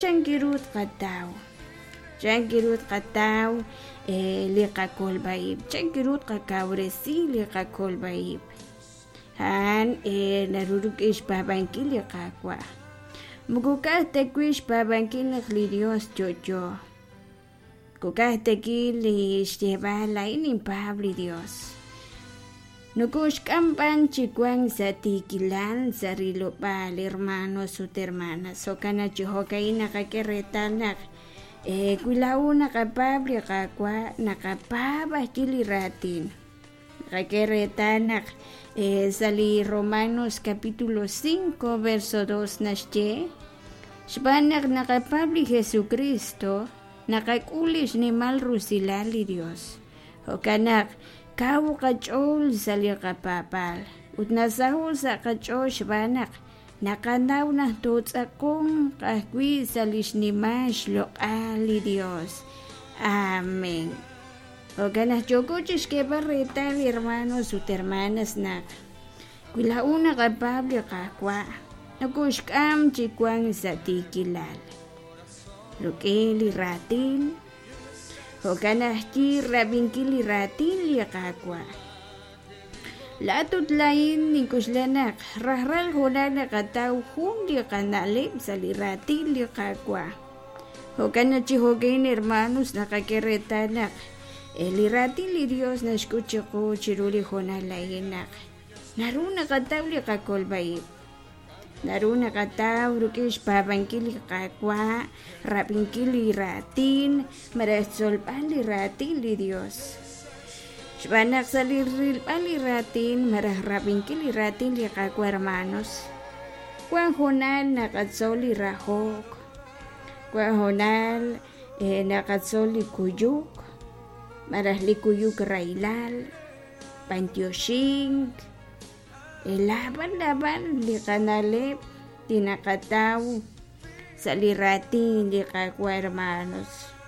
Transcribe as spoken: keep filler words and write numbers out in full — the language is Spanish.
Chankirut qataw. Chankirut qataw eh, liqa kolbaib. Chankirut qakauresi liqa kolbaib. Han eh, naruruk ish babanki liqa kwa. Mukukah tekwish babanki lidios chocho. Kukah teki li ishteba lain impabli Dios. Nukush kampan chikuan sa tikilan sa rilopal hermanos ut hermanas. So kana chihokai nakakeretanak. Eh, kuilau nakapabli kakwa nakapaba chiliratin. Nakakeretanak. Eh, sali Romanos capítulo cinco verso dos nasche. Shbanak nakapabli Jesucristo. Nakakulish ni mal rusilali Dios. O kanak. Kau kachol sali kapapal. Ut nasahol sa kachol shbanak. Nakanaw na tutsakong kahwi salish ni mash lokali Dios. Amén. O ganas chocoches que barretal hermanos ut hermanas na. Kuila una kapabli kakwa. Nakushkam chikuan sa tikilal. Lokeli ratin. O kanahti rabinkili ratin liakakwa. Latut lain ni kuslanak. Rahral hunana kataw hun liakanalip sa liratin liakakwa. O kanachi hogain hermanos nakakeretanak. E liratin li Dios na escucho ko chiruli hunalainak. Naruna kataw liakakolbaib. Naruna kataw rukish pabankili kakwa, rapinkili ratin, marasol pali ratin li Dios. Shbanak saliril pali ratin, marah rapinkili ratin li kakwa hermanos. Kuan honal nakatsoli rahok, kuan honal eh, nakatsoli kuyuk, marah li kuyuk railal, pantioshing, laban-laban di kanalip tinakataw sa liratin di kakwa hermanos.